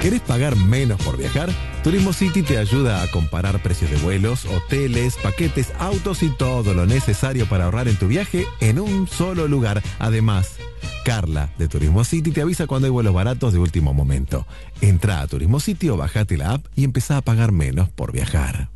¿Querés pagar menos por viajar? Turismo City te ayuda a comparar precios de vuelos, hoteles, paquetes, autos y todo lo necesario para ahorrar en tu viaje en un solo lugar. Además, Carla de Turismo City te avisa cuando hay vuelos baratos de último momento. Entra a Turismo City o bajate la app y empezá a pagar menos por viajar.